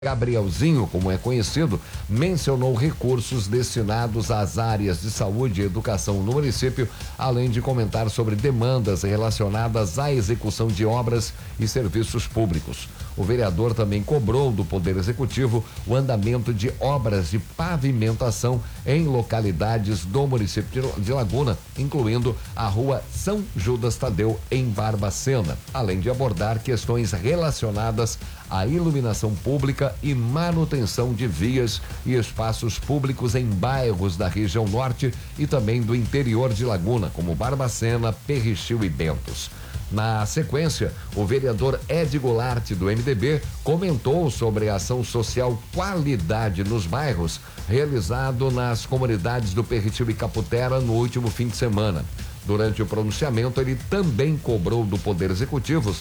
Gabrielzinho, como é conhecido, mencionou recursos destinados às áreas de saúde e educação no município, além de comentar sobre demandas relacionadas à execução de obras e serviços públicos. O vereador também cobrou do Poder Executivo o andamento de obras de pavimentação em localidades do município de Laguna, incluindo a rua São Judas Tadeu, em Barbacena, além de abordar questões relacionadas à iluminação pública e manutenção de vias e espaços públicos em bairros da região norte e também do interior de Laguna, como Barbacena, Perrichil e Bentos. Na sequência, o vereador Ed Goulart, do MDB, comentou sobre a ação social Qualidade nos Bairros, realizado nas comunidades do Perrichil e Caputera no último fim de semana. Durante o pronunciamento, ele também cobrou do Poder Executivo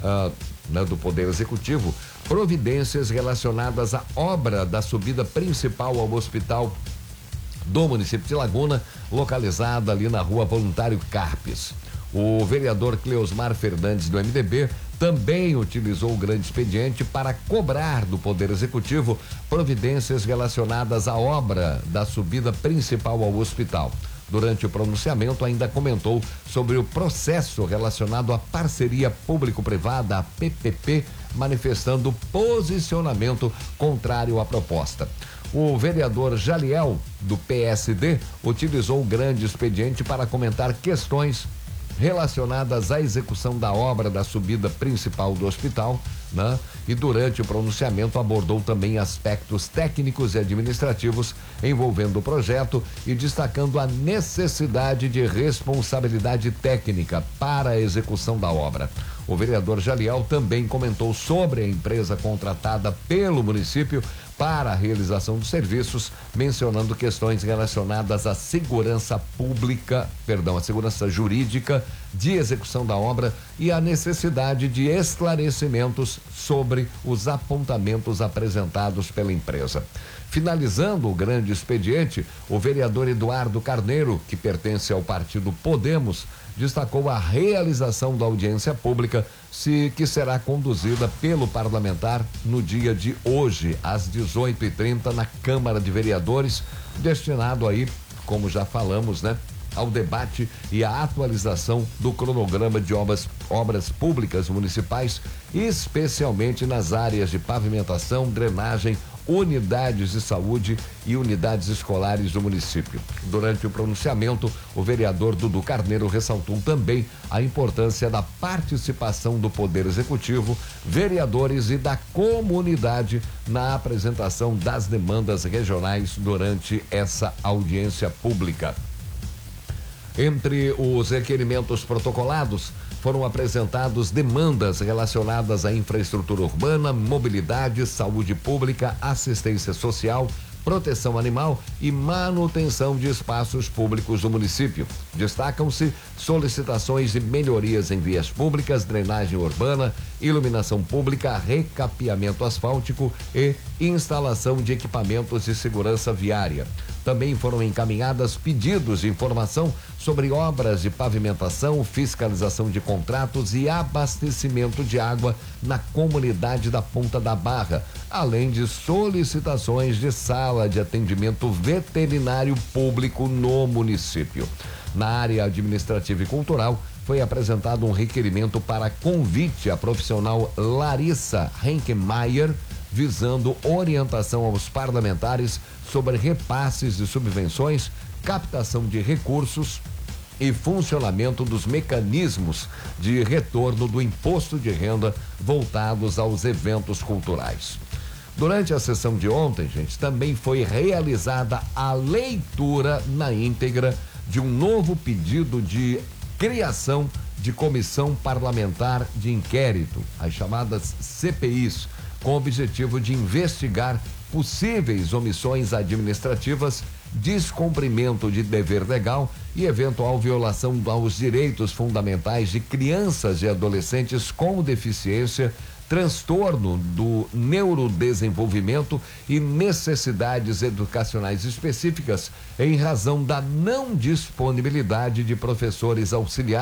providências relacionadas à obra da subida principal ao hospital do município de Laguna, localizada ali na rua Voluntário Carpes. O vereador Cleosmar Fernandes, do MDB, também utilizou o grande expediente para cobrar do Poder Executivo providências relacionadas à obra da subida principal ao hospital. Durante o pronunciamento, ainda comentou sobre o processo relacionado à parceria público-privada, a PPP, manifestando posicionamento contrário à proposta. O vereador Jaliel, do PSD, utilizou o grande expediente para comentar questões relacionadas à execução da obra da subida principal do hospital, né? E durante o pronunciamento abordou também aspectos técnicos e administrativos envolvendo o projeto e destacando a necessidade de responsabilidade técnica para a execução da obra. O vereador Jaliel também comentou sobre a empresa contratada pelo município para a realização dos serviços, mencionando questões relacionadas à segurança jurídica de execução da obra e a necessidade de esclarecimentos sobre os apontamentos apresentados pela empresa. Finalizando o grande expediente, o vereador Eduardo Carneiro, que pertence ao partido Podemos, destacou a realização da audiência pública, que será conduzida pelo parlamentar no dia de hoje, às 18h30, na Câmara de Vereadores, destinado aí, como já falamos, né, ao debate e à atualização do cronograma de obras públicas municipais, especialmente nas áreas de pavimentação, drenagem, unidades de saúde e unidades escolares do município. Durante o pronunciamento, o vereador Dudu Carneiro ressaltou também a importância da participação do Poder Executivo, vereadores e da comunidade na apresentação das demandas regionais durante essa audiência pública. Entre os requerimentos protocolados, foram apresentados demandas relacionadas à infraestrutura urbana, mobilidade, saúde pública, assistência social, proteção animal e manutenção de espaços públicos do município. Destacam-se solicitações de melhorias em vias públicas, drenagem urbana, iluminação pública, recapeamento asfáltico e instalação de equipamentos de segurança viária. Também foram encaminhadas pedidos de informação sobre obras de pavimentação, fiscalização de contratos e abastecimento de água na comunidade da Ponta da Barra, além de solicitações de sala de atendimento veterinário público no município. Na área administrativa e cultural, foi apresentado um requerimento para convite à profissional Larissa Henkemeyer, visando orientação aos parlamentares sobre repasses de subvenções, captação de recursos e funcionamento dos mecanismos de retorno do imposto de renda voltados aos eventos culturais. Durante a sessão de ontem, gente, também foi realizada a leitura na íntegra de um novo pedido de criação de comissão parlamentar de inquérito, as chamadas CPIs, com o objetivo de investigar possíveis omissões administrativas, descumprimento de dever legal e eventual violação aos direitos fundamentais de crianças e adolescentes com deficiência, transtorno do neurodesenvolvimento e necessidades educacionais específicas em razão da não disponibilidade de professores auxiliar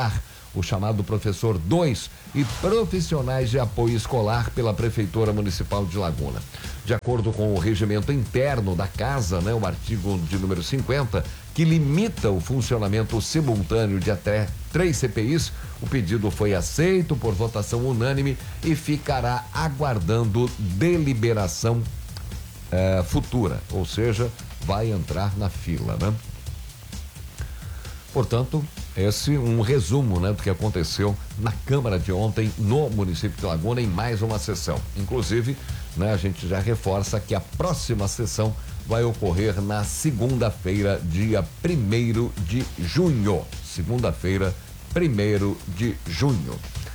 o chamado Professor 2, e profissionais de apoio escolar pela Prefeitura Municipal de Laguna. De acordo com o regimento interno da casa, né, o artigo de número 50, que limita o funcionamento simultâneo de até 3 CPIs, o pedido foi aceito por votação unânime e ficará aguardando deliberação futura, ou seja, vai entrar na fila, né? Portanto, esse um resumo, né, do que aconteceu na Câmara de ontem no município de Laguna em mais uma sessão. Inclusive, né, a gente já reforça que a próxima sessão vai ocorrer na segunda-feira, dia 1º de junho. Segunda-feira, 1º de junho.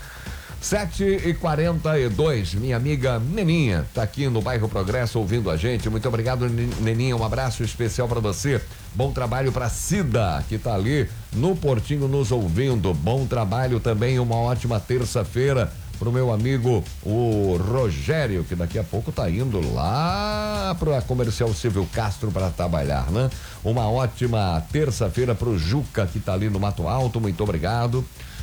7h42, minha amiga Neninha tá aqui no bairro Progresso ouvindo a gente. Muito obrigado, Neninha, um abraço especial para você. Bom trabalho para Cida, que tá ali no Portinho nos ouvindo. Bom trabalho também, uma ótima terça-feira pro meu amigo o Rogério, que daqui a pouco tá indo lá pra Comercial Civil Castro para trabalhar, né? Uma ótima terça-feira pro Juca, que tá ali no Mato Alto, muito obrigado.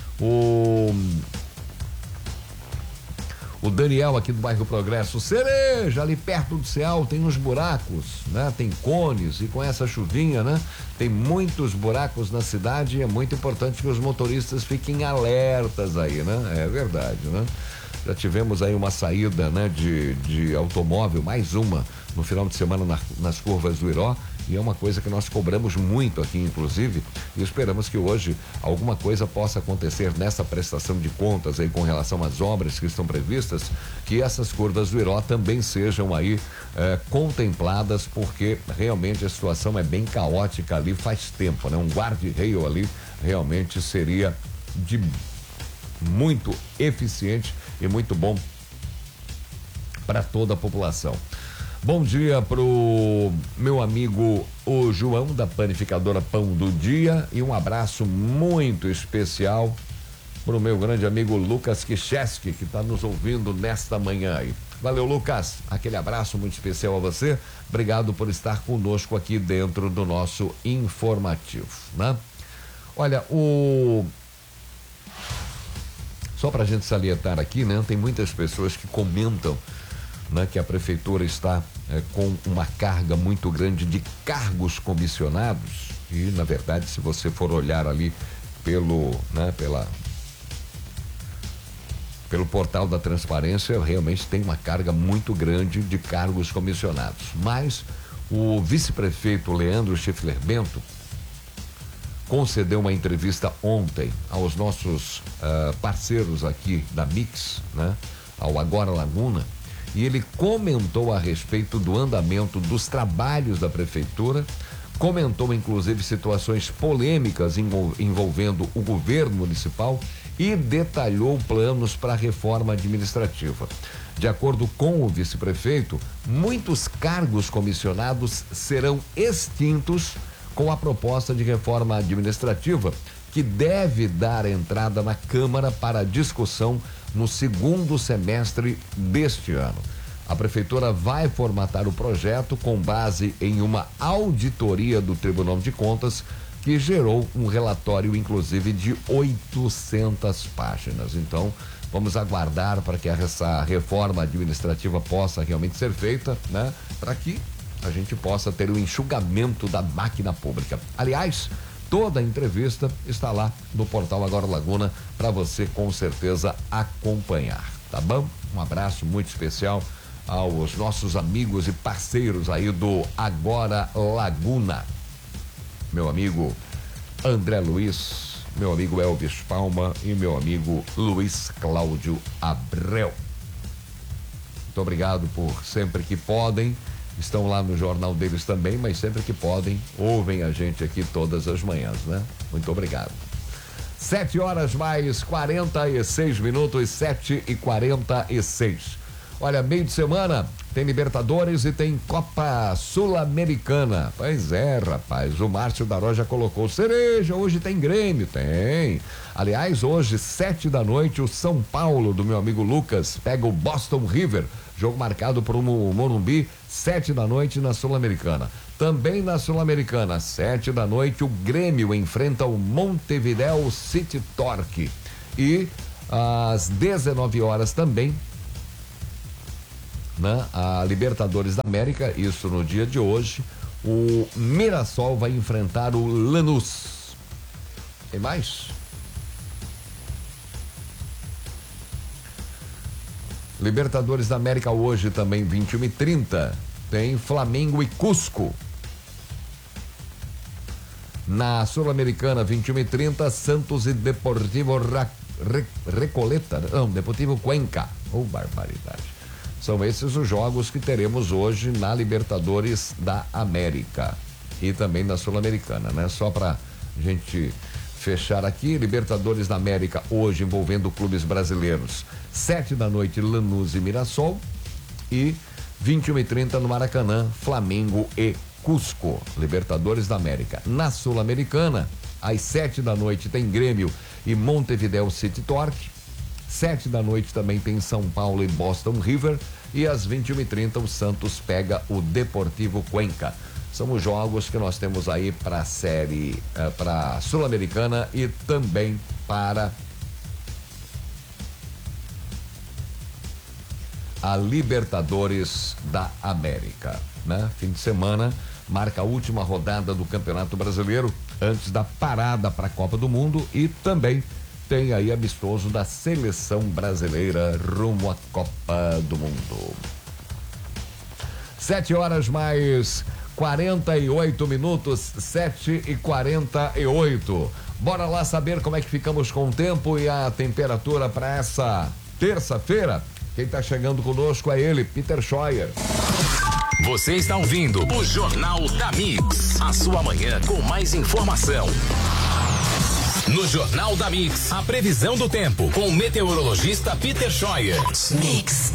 O Daniel aqui do bairro Progresso, Cereja, ali perto do céu tem uns buracos, né? Tem cones e com essa chuvinha, né? Tem muitos buracos na cidade e é muito importante que os motoristas fiquem alertas aí, né? É verdade, né? Já tivemos aí uma saída, né? De automóvel, mais uma, no final de semana nas curvas do Iró. E é uma coisa que nós cobramos muito aqui, inclusive, e esperamos que hoje alguma coisa possa acontecer nessa prestação de contas aí com relação às obras que estão previstas, que essas curvas do Iró também sejam aí contempladas, porque realmente a situação é bem caótica ali faz tempo, né? Um guarda-reio ali realmente seria de muito eficiente e muito bom para toda a população. Bom dia pro meu amigo o João da Panificadora Pão do Dia e um abraço muito especial pro meu grande amigo Lucas Kicheski, que está nos ouvindo nesta manhã aí. Valeu, Lucas, aquele abraço muito especial a você, obrigado por estar conosco aqui dentro do nosso informativo, né? Olha, só pra gente salientar aqui, né? Tem muitas pessoas que comentam, né, que a prefeitura está com uma carga muito grande de cargos comissionados e, na verdade, se você for olhar ali pelo portal da transparência, realmente tem uma carga muito grande de cargos comissionados. Mas o vice-prefeito Leandro Schiffler Bento concedeu uma entrevista ontem aos nossos parceiros aqui da Mix, né, ao Agora Laguna, e ele comentou a respeito do andamento dos trabalhos da prefeitura, comentou inclusive situações polêmicas envolvendo o governo municipal e detalhou planos para a reforma administrativa. De acordo com o vice-prefeito, muitos cargos comissionados serão extintos com a proposta de reforma administrativa, que deve dar entrada na Câmara para discussão no segundo semestre deste ano. A prefeitura vai formatar o projeto com base em uma auditoria do Tribunal de Contas que gerou um relatório, inclusive, de 800 páginas. Então, vamos aguardar para que essa reforma administrativa possa realmente ser feita, né? Para que a gente possa ter o enxugamento da máquina pública. Aliás, toda a entrevista está lá no portal Agora Laguna para você com certeza acompanhar, tá bom? Um abraço muito especial aos nossos amigos e parceiros aí do Agora Laguna. Meu amigo André Luiz, meu amigo Elvis Palma e meu amigo Luiz Cláudio Abreu. Muito obrigado por sempre que podem. Estão lá no jornal deles também, mas sempre que podem, ouvem a gente aqui todas as manhãs, né? Muito obrigado. 7h mais 46 minutos, 7h46. Olha, meio de semana tem Libertadores e tem Copa Sul-Americana. Pois é, rapaz, o Márcio Daró já colocou cereja, hoje tem Grêmio, tem. Aliás, hoje, 7h, o São Paulo, do meu amigo Lucas, pega o Boston River. Jogo marcado por um Morumbi, 7h na Sul-Americana. Também na Sul-Americana, 7h, o Grêmio enfrenta o Montevideo City Torque. E às 19 horas também, né, a Libertadores da América, isso no dia de hoje, o Mirassol vai enfrentar o Lanús. Tem mais? Libertadores da América hoje também, 21h30, tem Flamengo e Cusco. Na Sul-Americana, 21h30, Santos e Deportivo Recoleta, não, Deportivo Cuenca. Oh, barbaridade. São esses os jogos que teremos hoje na Libertadores da América e também na Sul-Americana, né? Só pra gente fechar aqui, Libertadores da América hoje envolvendo clubes brasileiros. 7 da noite, Lanús e Mirassol, e 21h30 no Maracanã, Flamengo e Cusco, Libertadores da América. Na Sul-Americana, às 7 da noite tem Grêmio e Montevideo City Torque. 7 da noite também tem São Paulo e Boston River, e às 21h30 o Santos pega o Deportivo Cuenca. São os jogos que nós temos aí para a série, para Sul-Americana e também para a Libertadores da América, né? Fim de semana marca a última rodada do Campeonato Brasileiro antes da parada para a Copa do Mundo, e também tem aí amistoso da seleção brasileira rumo à Copa do Mundo. 7 horas mais 48 minutos, 7h48. Bora lá saber como é que ficamos com o tempo e a temperatura para essa terça-feira. Quem está chegando conosco é ele, Peter Scheuer. Você está ouvindo o Jornal da Mix, a sua manhã com mais informação. No Jornal da Mix, a previsão do tempo com o meteorologista Peter Scheuer. Mix.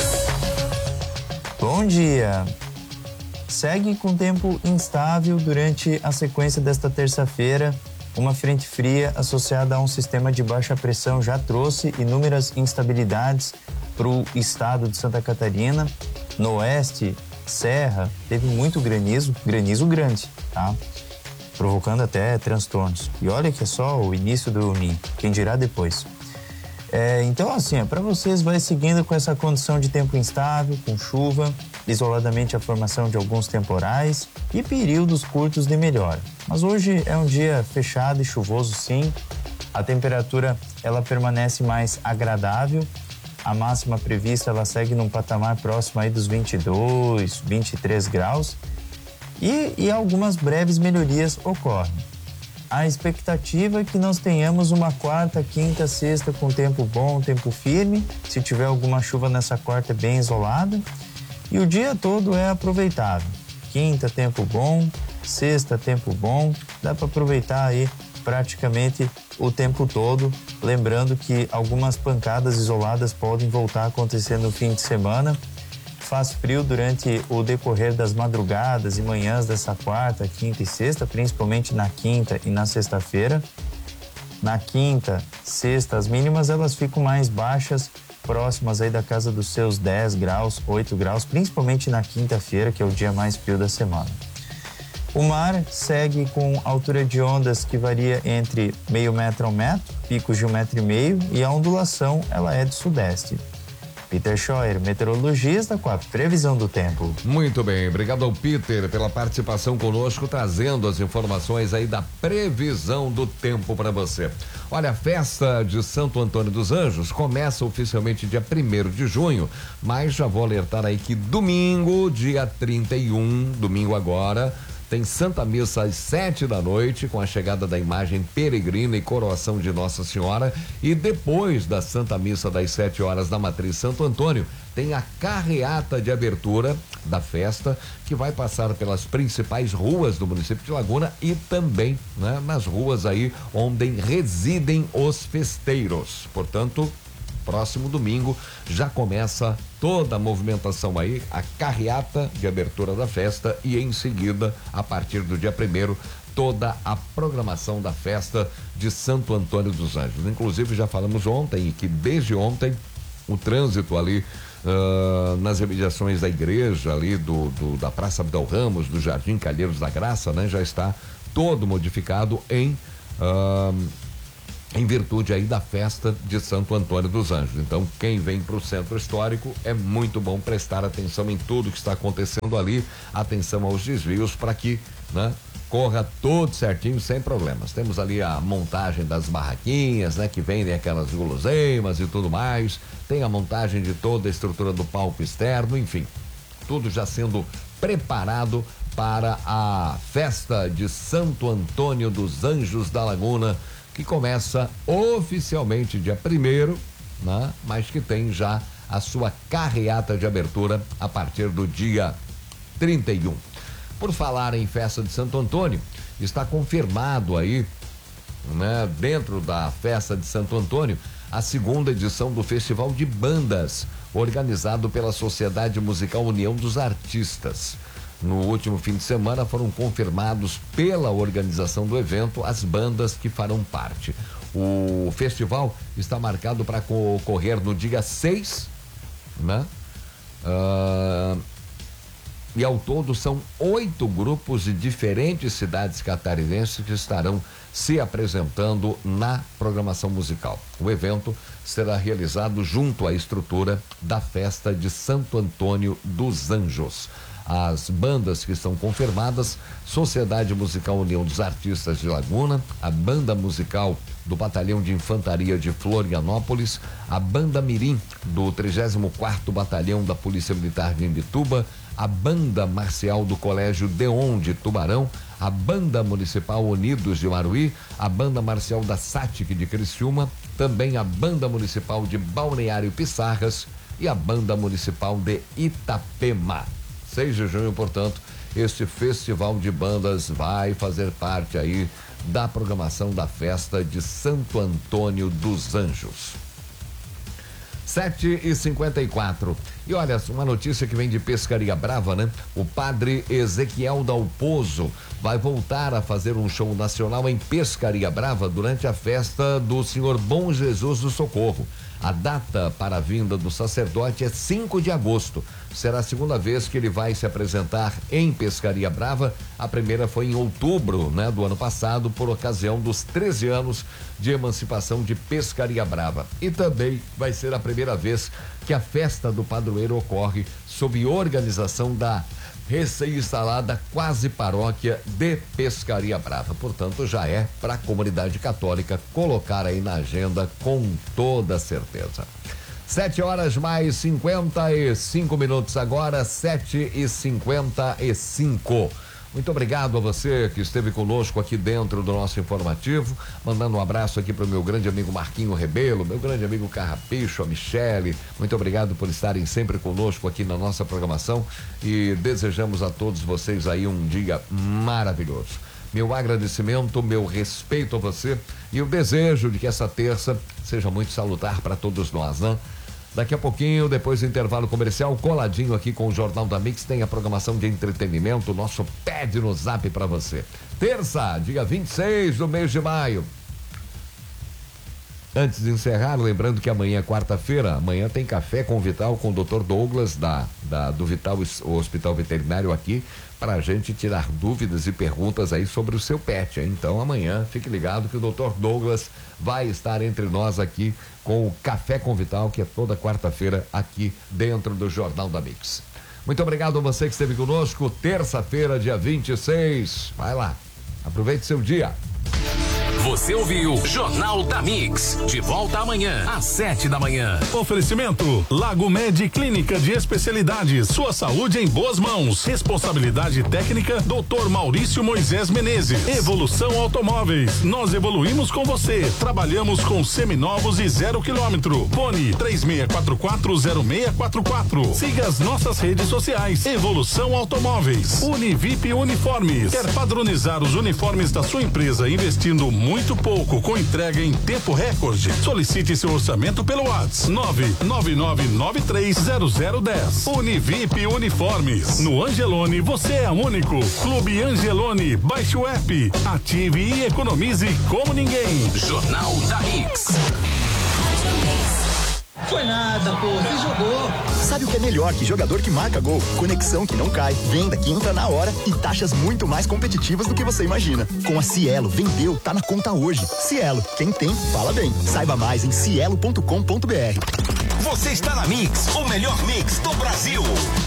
Bom dia. Segue com tempo instável durante a sequência desta terça-feira. Uma frente fria associada a um sistema de baixa pressão já trouxe inúmeras instabilidades para o estado de Santa Catarina. No oeste, Serra, teve muito granizo grande, tá? Provocando até transtornos. E olha que é só o início do domingo, quem dirá depois. Então, assim, para vocês vai seguindo com essa condição de tempo instável, com chuva, isoladamente a formação de alguns temporais e períodos curtos de melhora. Mas hoje é um dia fechado e chuvoso, sim. A temperatura, ela permanece mais agradável. A máxima prevista, ela segue num patamar próximo aí dos 22, 23 graus. E algumas breves melhorias ocorrem. A expectativa é que nós tenhamos uma quarta, quinta, sexta com tempo bom, tempo firme. Se tiver alguma chuva nessa quarta, é bem isolada. E o dia todo é aproveitável. Quinta, tempo bom. Sexta, tempo bom. Dá para aproveitar aí praticamente o tempo todo. Lembrando que algumas pancadas isoladas podem voltar a acontecer no fim de semana. Faz frio durante o decorrer das madrugadas e manhãs dessa quarta, quinta e sexta, principalmente na quinta e na sexta-feira. Na quinta, sexta, as mínimas elas ficam mais baixas, próximas aí da casa dos seus 10 graus, 8 graus, principalmente na quinta-feira, que é o dia mais frio da semana. O mar segue com altura de ondas que varia entre meio metro a 1 metro, picos de 1,5 metro, e a ondulação ela é de sudeste. Peter Scheuer, meteorologista, com a previsão do tempo. Muito bem, obrigado ao Peter pela participação conosco, trazendo as informações aí da previsão do tempo para você. Olha, a festa de Santo Antônio dos Anjos começa oficialmente dia 1º de junho, mas já vou alertar aí que domingo, dia 31, domingo agora, tem Santa Missa às 7 da noite, com a chegada da imagem peregrina e coroação de Nossa Senhora. E depois da Santa Missa das 7 horas na Matriz Santo Antônio, tem a carreata de abertura da festa, que vai passar pelas principais ruas do município de Laguna e também, né, nas ruas aí onde residem os festeiros. Portanto, próximo domingo já começa toda a movimentação aí, a carreata de abertura da festa, e em seguida, a partir do dia 1º, toda a programação da festa de Santo Antônio dos Anjos. Inclusive, já falamos ontem que desde ontem o trânsito ali nas imediações da igreja ali da Praça Abdal Ramos, do Jardim Calheiros da Graça, né, já está todo modificado em em virtude aí da festa de Santo Antônio dos Anjos. Então, quem vem para o centro histórico, é muito bom prestar atenção em tudo que está acontecendo ali, atenção aos desvios para que, né, corra tudo certinho, sem problemas. Temos ali a montagem das barraquinhas, né, que vendem aquelas guloseimas e tudo mais. Tem a montagem de toda a estrutura do palco externo, enfim, tudo já sendo preparado para a festa de Santo Antônio dos Anjos da Laguna, que começa oficialmente dia 1º, né? Mas que tem já a sua carreata de abertura a partir do dia 31. Por falar em festa de Santo Antônio, está confirmado aí, né, dentro da festa de Santo Antônio, a segunda edição do Festival de Bandas, organizado pela Sociedade Musical União dos Artistas. No último fim de semana foram confirmados pela organização do evento as bandas que farão parte. O festival está marcado para ocorrer no dia 6, né? E ao todo são 8 grupos de diferentes cidades catarinenses que estarão se apresentando na programação musical. O evento será realizado junto à estrutura da festa de Santo Antônio dos Anjos. As bandas que estão confirmadas: Sociedade Musical União dos Artistas de Laguna, a Banda Musical do Batalhão de Infantaria de Florianópolis, a Banda Mirim do 34º Batalhão da Polícia Militar de Imbituba, a Banda Marcial do Colégio Deon de Tubarão, a Banda Municipal Unidos de Maruí, a Banda Marcial da SATIC de Criciúma, também a Banda Municipal de Balneário Pissarras e a Banda Municipal de Itapema. 6 de junho, portanto, este festival de bandas vai fazer parte aí da programação da festa de Santo Antônio dos Anjos. 7h54. E olha, uma notícia que vem de Pescaria Brava, né? O padre Ezequiel Dalpozo vai voltar a fazer um show nacional em Pescaria Brava durante a festa do Senhor Bom Jesus do Socorro. A data para a vinda do sacerdote é 5 de agosto. Será a segunda vez que ele vai se apresentar em Pescaria Brava. A primeira foi em outubro, né, do ano passado, por ocasião dos 13 anos de emancipação de Pescaria Brava. E também vai ser a primeira vez que a festa do padroeiro ocorre sob organização da recém-instalada quase paróquia de Pescaria Brava. Portanto, já é para a comunidade católica colocar aí na agenda com toda certeza. 7h mais 55 agora, 7h55. Muito obrigado a você que esteve conosco aqui dentro do nosso informativo, mandando um abraço aqui para o meu grande amigo Marquinho Rebelo, meu grande amigo Carrapicho, a Michele. Muito obrigado por estarem sempre conosco aqui na nossa programação e desejamos a todos vocês aí um dia maravilhoso. Meu agradecimento, meu respeito a você e o desejo de que essa terça seja muito salutar para todos nós, né? Daqui a pouquinho, depois do intervalo comercial, coladinho aqui com o Jornal da Mix, tem a programação de entretenimento, nosso pede no zap para você. Terça, dia 26 do mês de maio. Antes de encerrar, lembrando que amanhã é quarta-feira, amanhã tem Café com o Vital, com o Dr. Douglas, do Vital Hospital Veterinário aqui, para a gente tirar dúvidas e perguntas aí sobre o seu pet. Então amanhã, fique ligado que o Dr. Douglas vai estar entre nós aqui com o Café com Vital, que é toda quarta-feira aqui dentro do Jornal da Mix. Muito obrigado a você que esteve conosco, terça-feira, dia 26. Vai lá, aproveite seu dia. Você ouviu Jornal da Mix. De volta amanhã, às 7 da manhã. Oferecimento Lago Med Clínica de Especialidades. Sua saúde em boas mãos. Responsabilidade técnica Dr. Maurício Moisés Menezes. Evolução Automóveis. Nós evoluímos com você. Trabalhamos com seminovos e 0 km. Fone 36440644. Siga as nossas redes sociais. Evolução Automóveis. Univip Uniformes. Quer padronizar os uniformes da sua empresa investindo muito pouco com entrega em tempo recorde? Solicite seu orçamento pelo WhatsApp 999930010. Univip Uniformes. No Angelone você é único. Clube Angelone. Baixe o app, ative e economize como ninguém. Jornal da Mix. Foi nada, pô, você jogou. Sabe o que é melhor que jogador que marca gol? Conexão que não cai, venda que entra na hora e taxas muito mais competitivas do que você imagina. Com a Cielo, vendeu, tá na conta hoje. Cielo, quem tem, fala bem. Saiba mais em cielo.com.br. Você está na Mix, o melhor mix do Brasil.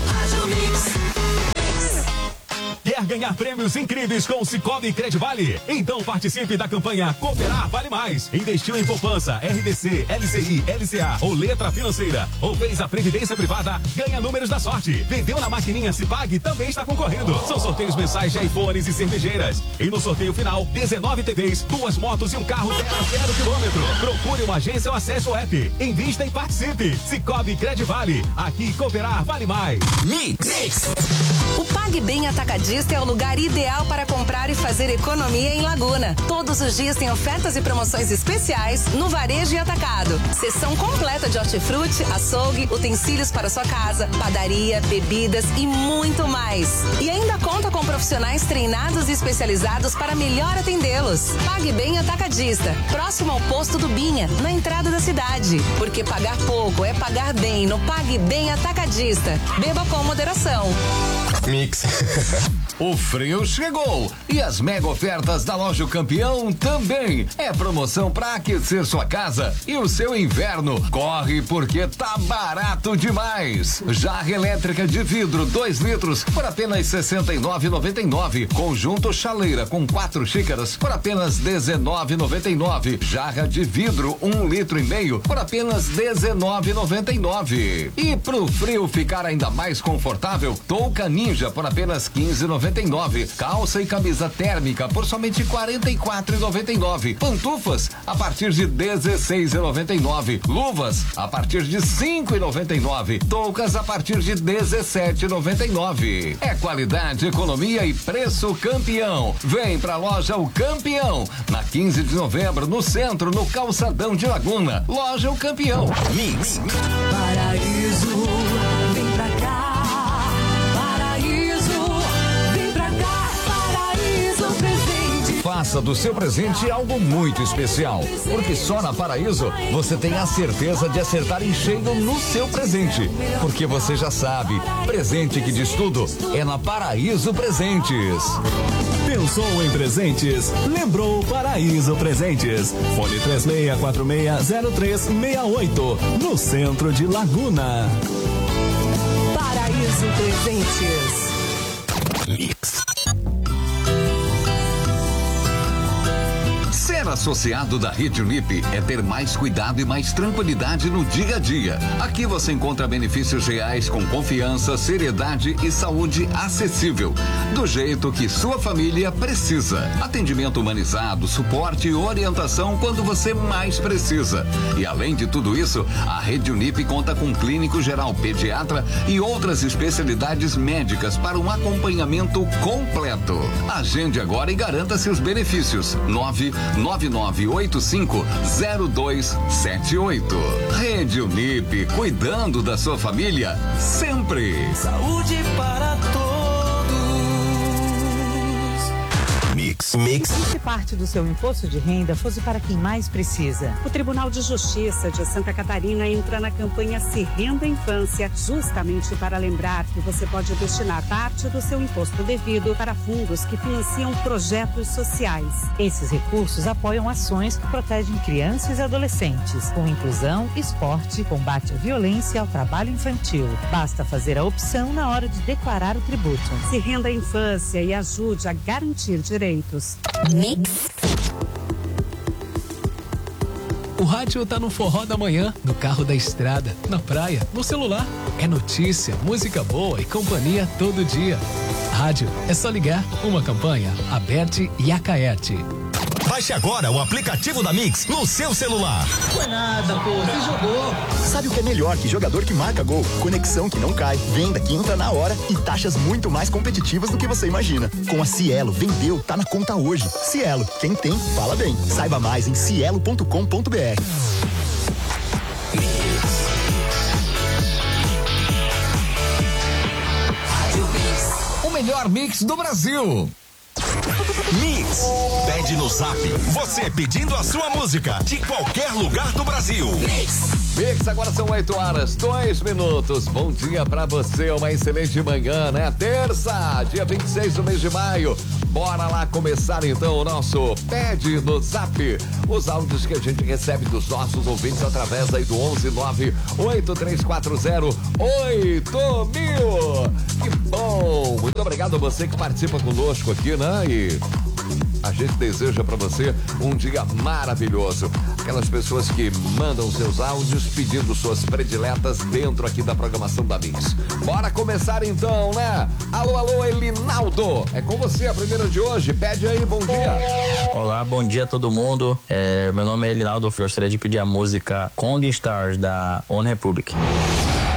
Quer ganhar prêmios incríveis com o Sicoob Credivale? Então participe da campanha Cooperar Vale Mais. Investiu em poupança, RDC, LCI, LCA ou letra financeira, ou fez a previdência privada, ganha números da sorte. Vendeu na maquininha Cipag, também está concorrendo. São sorteios mensais de iPhones e cervejeiras. E no sorteio final, 19 TVs, 2 motos e um carro 0 a 0 quilômetro. Procure uma agência ou acesse o app. Invista e participe. Sicoob Credivale. Aqui Cooperar Vale Mais. Mix. O PagBem Atacadista é o lugar ideal para comprar e fazer economia em Laguna. Todos os dias tem ofertas e promoções especiais no varejo e atacado. Seção completa de hortifruti, açougue, utensílios para sua casa, padaria, bebidas e muito mais. E ainda conta com profissionais treinados e especializados para melhor atendê-los. PagBem Atacadista, próximo ao posto do Binha, na entrada da cidade. Porque pagar pouco é pagar bem no PagBem Atacadista. Beba com moderação. Mix. O frio chegou e as mega ofertas da Loja O Campeão também. É promoção para aquecer sua casa e o seu inverno. Corre porque tá barato demais. Jarra elétrica de vidro 2 litros por apenas R$ 69,99. Conjunto chaleira com 4 xícaras por apenas R$ 19,99. Jarra de vidro 1,5 litros por apenas R$ 19,99. E pro frio ficar ainda mais confortável, touca Ninja por apenas R$ 15,99. Calça e camisa térmica por somente R$ 44,99. Pantufas a partir de R$ 16,99. Luvas a partir de R$ 5,99. Toucas a partir de R$ 17,99. É qualidade, economia e preço campeão. Vem pra Loja O Campeão, na 15 de novembro, no centro, no Calçadão de Laguna. Loja O Campeão. Mix. Paraíso, vem pra cá. Faça do seu presente algo muito especial, porque só na Paraíso você tem a certeza de acertar em cheio no seu presente, porque você já sabe, presente que diz tudo é na Paraíso Presentes. Pensou em presentes? Lembrou Paraíso Presentes. Fone 36460368, no centro de Laguna. Paraíso Presentes. Mix. Ser associado da Rede Unip é ter mais cuidado e mais tranquilidade no dia a dia. Aqui você encontra benefícios reais com confiança, seriedade e saúde acessível, do jeito que sua família precisa. Atendimento humanizado, suporte e orientação quando você mais precisa. E além de tudo isso, a Rede Unip conta com clínico geral, pediatra e outras especialidades médicas para um acompanhamento completo. Agende agora e garanta seus benefícios. 999850278. Rede Unip, cuidando da sua família sempre. Saúde para todos. Mix. E se parte do seu imposto de renda fosse para quem mais precisa? O Tribunal de Justiça de Santa Catarina entra na campanha Se Renda Infância, justamente para lembrar que você pode destinar parte do seu imposto devido para fundos que financiam projetos sociais. Esses recursos apoiam ações que protegem crianças e adolescentes, com inclusão, esporte, combate à violência e ao trabalho infantil. Basta fazer a opção na hora de declarar o tributo. Se renda a infância e ajude a garantir direitos. Mix. O rádio tá no forró da manhã, no carro da estrada, na praia, no celular. É notícia, música boa e companhia todo dia. Rádio, é só ligar. Uma campanha, Aberte e Acaerte. Baixe agora o aplicativo da Mix no seu celular. Foi nada, pô, você jogou. Sabe o que é melhor que jogador que marca gol? Conexão que não cai, venda que entra na hora e taxas muito mais competitivas do que você imagina. Com a Cielo, vendeu, tá na conta hoje. Cielo, quem tem, fala bem. Saiba mais em cielo.com.br. O melhor mix do Brasil. Mix. Mix. Pede no Zap. Você pedindo a sua música de qualquer lugar do Brasil. Mix, agora são 8h02. Bom dia pra você, uma excelente manhã, né? Terça, dia 26 do mês de maio. Bora lá começar então o nosso Pede no Zap. Os áudios que a gente recebe dos nossos ouvintes através aí do 11983408000. Que bom! Muito obrigado a você que participa conosco aqui, né? E a gente deseja pra você um dia maravilhoso. Aquelas pessoas que mandam seus áudios pedindo suas prediletas dentro aqui da programação da Mix. Bora começar então, né? Alô, Elinaldo. É com você a primeira de hoje. Pede aí, bom dia. Olá, bom dia a todo mundo. Meu nome é Elinaldo. Eu gostaria de pedir a música Kong Stars da One Republic.